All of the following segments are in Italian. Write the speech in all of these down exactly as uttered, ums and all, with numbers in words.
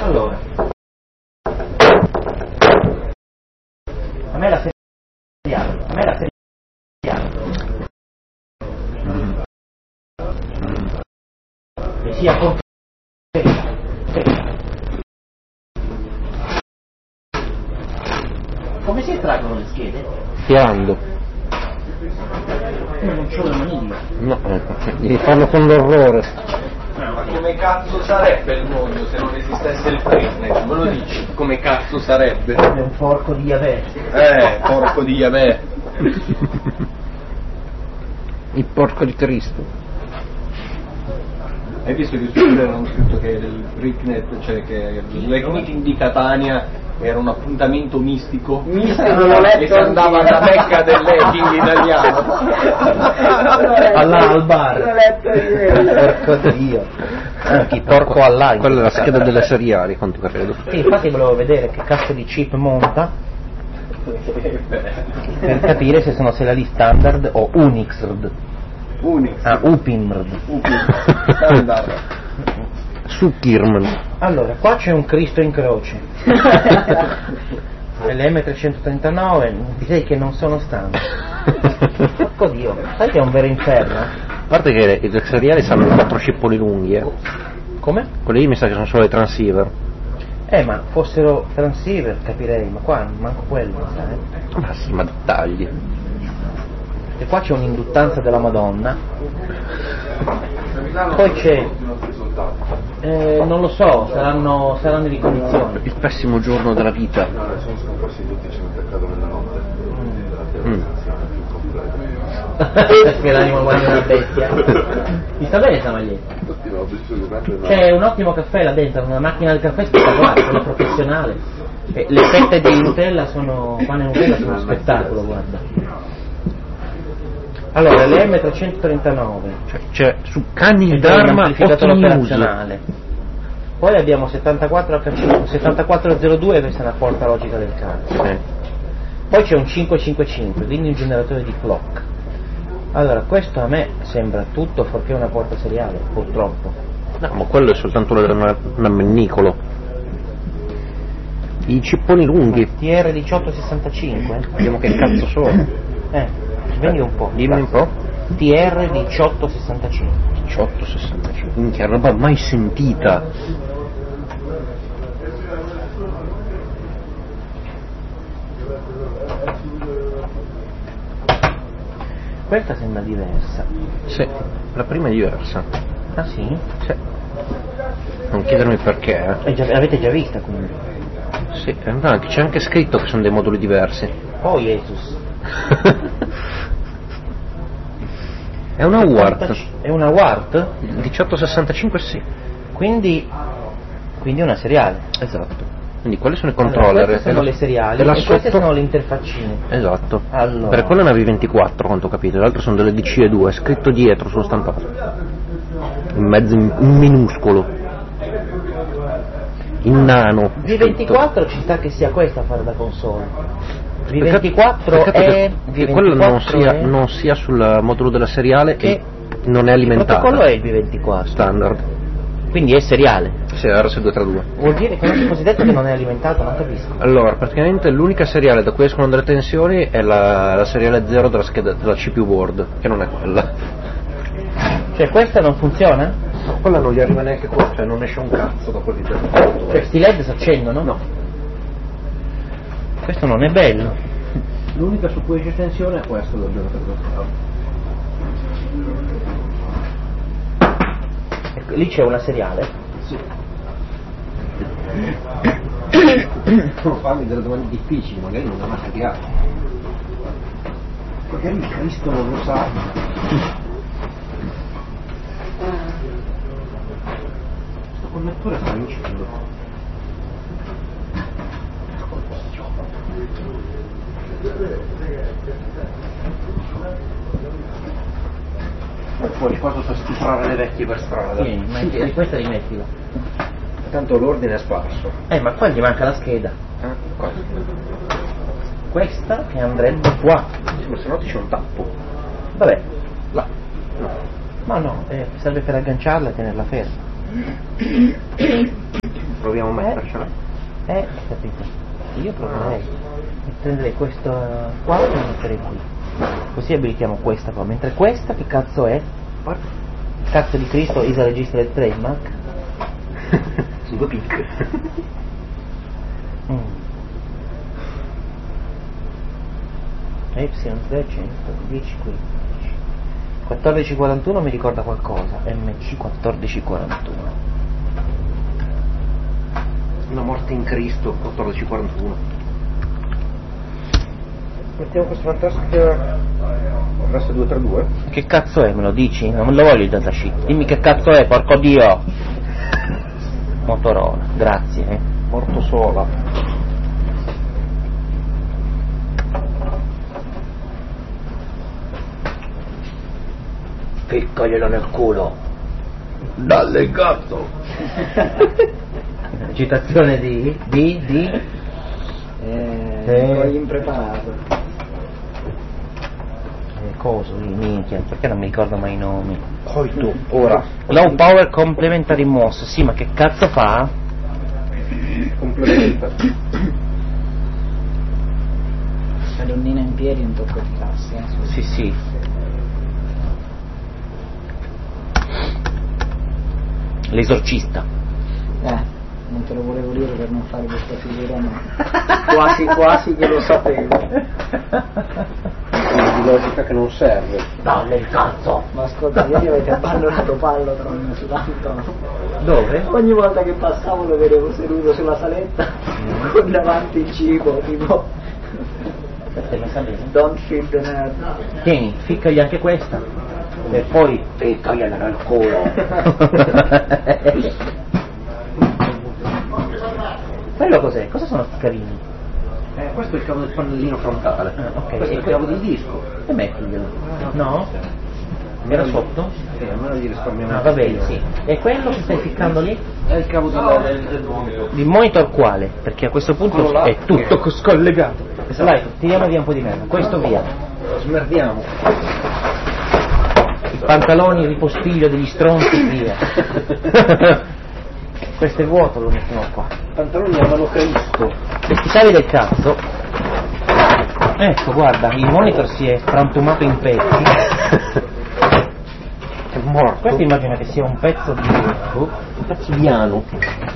Allora, a me la seriale, a me la seriale, e sia con come si estraggono le schede? Tirando. Non c'ho le maniglie. No, devi farlo con l'orrore. Ma come cazzo sarebbe il mondo se non esistesse il Freenet? Me lo dici? Come cazzo sarebbe? È un porco di Yahweh. Eh, porco di Yahweh. Il porco di Cristo. Hai visto che su Twitter hanno scritto che il Freenet, cioè che il Black Meeting di Catania era un appuntamento mistico, mistico e si andava alla Mecca dell'hacking italiano. Allà al bar. Porco Dio. Anche porco all'aglio. Quella è la scheda delle seriali, quanto credo. Sì, infatti volevo vedere che cazzo di chip monta per capire se sono seriali standard o Unixed. Unix. Ah, Upimrd. Standard. Su Kirman. Allora, qua c'è un Cristo in croce. E le M trecentotrentanove direi che non sono standard. Porco Dio, sai che è un vero inferno? A parte che i seriali sanno quattro scippoli lunghi, eh. Come? Quelli lì mi sa che sono solo le transceiver. Eh, ma fossero transceiver capirei, ma qua manco quello, sai? Ma sì, ma dettagli. E qua c'è un'induttanza della Madonna. Poi c'è eh, non lo so, saranno, saranno di condizioni. Il pessimo giorno della vita. No, sono scomparsi tutti, ci hanno attaccato nella notte. Mm. Perché l'animo guarda una bestia. Mi sta bene sta maglietta. C'è un ottimo caffè là dentro, una macchina del caffè spettacolare, quella professionale. E le fette di Nutella sono, pane Nutella sono uno spettacolo, guarda. Allora, le M trecentotrentanove, Cioè, c'è su Cani c'è un d'arma amplificatore otto news. operazionale. Poi abbiamo settantaquattro acca cinque, settantaquattro zero due, questa è una porta logica del cazzo. Sì. Poi c'è un cinquecentocinquantacinque, quindi un generatore di clock. Allora, questo a me sembra tutto fuorché una porta seriale, purtroppo. No, ma quello è soltanto un ammennicolo. I cipponi lunghi. T R diciotto sessantacinque? Vediamo che cazzo sono. Eh, vedi un po'. Dimmi un po'. T R diciotto sessantacinque. diciotto sessantacinque. Minchia, roba mai sentita. Questa sembra diversa. Sì, la prima è diversa. Ah sì? Sì. Non chiedermi perché. Eh, già, l'avete già vista quindi? Sì, no, c'è anche scritto che sono dei moduli diversi. Oh Jesus. È una Wart. È una Wart? diciotto sessantacinque sì. Quindi, quindi è una seriale. Esatto. Quindi quelli sono i Allora, controller. queste sono e la- le seriali e, e là queste sotto- sono le interfaccine. Esatto. Allora. Per quella è una V ventiquattro, quanto ho capito, l'altro sono delle D C E due, è scritto dietro sullo stampato. In mezzo in, in minuscolo. In nano. V ventiquattro ci sta che sia questa a fare da console. V Peccato- ventiquattro peccato è che, che quello non sia, è... non sia sul modulo della seriale Che- e non è Il alimentato. protocollo è il V ventiquattro. Standard. Quindi è seriale. Sì, R S duecentotrentadue. Vuol dire che non si fosse detto che non è alimentato, non capisco. Allora, praticamente l'unica seriale da cui escono delle tensioni è la, la seriale zero della scheda della C P U board, che non è quella. Cioè questa non funziona? No, quella non gli arriva neanche qua, cioè non esce un cazzo da quel video. Cioè sti led si accendono? No. Questo non è bello. L'unica su cui esce tensione è questa del zero trentadue. Ecco, lì c'è una seriale. Sì. Non farmi delle domande difficili, magari non è mai seriale. Magari il Cristo non lo sa. Questo connettore sta vincendo. E poi qua sto a stufare le vecchie per strada. Sì, ma di questa rimettila. Tanto l'ordine è sparso. Eh, ma qua gli manca la scheda. Eh? Qua. Questa che andrebbe qua. Sì, ma se no ti c'è un tappo. Vabbè. Là. No. Ma no, eh, serve per agganciarla e tenerla ferma. Proviamo a mettercela. Eh, eh, capito. Io proverei. Prenderei questo qua e lo metterei qui. Così abilitiamo questa qua. Mentre questa che cazzo è? Il cazzo di Cristo isa registra il trademark. Su due picche. mm. Y trecento dieci quindici quattordici quarantuno mi ricorda qualcosa. M C quattordici quarantuno. Una morte in Cristo quattordici quarantuno. Mettiamo questo fantastico resto due tre due. Che cazzo è, me lo dici? Non me lo voglio il datasheet. Dimmi che cazzo è, porco dio. Motorola, grazie. Eh. Morto sola. Ficcaglielo nel culo. Dalle cazzo. Citazione di? Di? Di? Eh, Eh. impreparato. Eh, coso lì, minchia, perché non mi ricordo mai i nomi? Poi tu, ora. Low Power Complementary M O S, sì, ma che cazzo fa? Complementa. La donnina in piedi un tocco di classe. Eh, Sì, sì. L'esorcista. eh, non te lo volevo dire per non fare questa figura, ma quasi quasi che lo sapevo. Di logica che non serve. Dalle il cazzo! Ma ascolta, ieri avete abbandonato Pallotron su tanto. Dove? Ogni volta che passavo lo vedevo seduto sulla saletta Mm. con davanti il cibo, tipo Aspetta, mi sa bene. don't feed the nerd. Tieni, ficcagli anche questa. E poi Ficcaglielo nel culo. quello cos'è? Cosa sono sti carini? Eh, questo è il cavo del pannellino frontale. Ah, ok. Questo è il cavo del disco. E mettiglielo. No? Era sotto? Sì, almeno gli risparmiamo. Ah, va bene, sì. E quello che stai ficcando lì? È il cavo del, del, del monitor. Il monitor quale? Perché a questo punto Quello là, è tutto che- scollegato. Dai, tiriamo via un po' di merda. Questo via. Smerdiamo. I pantaloni ripostiglio degli stronzi via. Questo è vuoto, lo mettiamo qua. Pantaloni a mano Cristo. Se ti cavi del cazzo. Ecco, guarda, il monitor si è frantumato in pezzi. È morto. Questo immagina che sia un pezzo di oh, un pezzo di ano.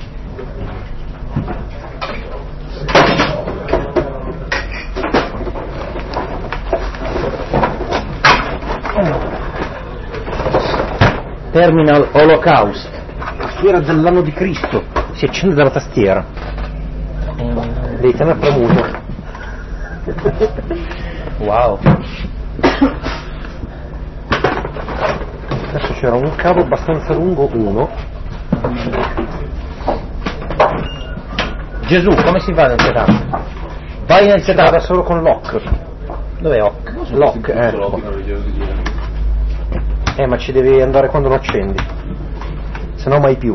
Terminal Holocaust. La sfera dell'anno di Cristo. Si accende dalla tastiera. Devi tenere premuto. Wow. Adesso c'era un cavo abbastanza lungo, uno. Gesù, come si va nel setup? Vai nel Si vada setup. solo con lock. Dov'è Oc? Lock, ecco. Eh, ma ci devi andare quando lo accendi. Se no mai più.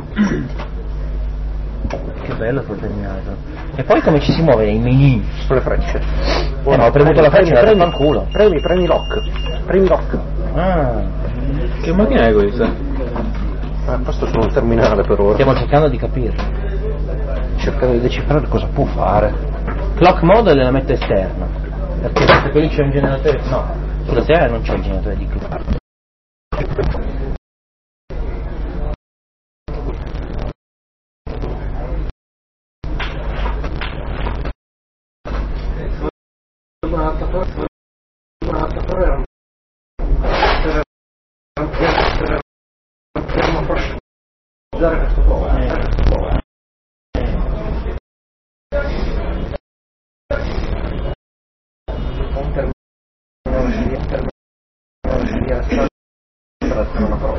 Che bello quel terminale. però. E poi come ci si muove nei menu? Sulle frecce. Eh no, ho premuto la freccia e premi, mi ha dato il culo. premi, premi lock. Premi lock. Ah, Che macchina è questa? Ah, questo è solo un terminale per ora. stiamo cercando di capirlo. Cercando di decifrare cosa può fare. Clock mode la metto esterna. Perché, perché lì c'è un generatore. No, sulla serie non c'è il generatore di clock. Un terminale